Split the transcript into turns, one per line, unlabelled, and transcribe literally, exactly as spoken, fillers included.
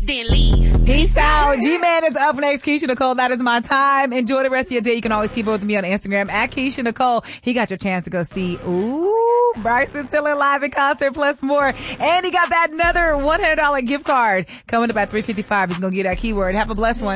then leave.
Peace out. G-Man is up next. Keisha Nicole, that is my time. Enjoy the rest of your day. You can always keep up with me on Instagram at Keisha Nicole. He got your chance to go see, ooh, Bryson Tiller live in concert plus more. And he got that another one hundred dollars gift card coming up at three fifty-five. He's going to get that keyword. Have a blessed one.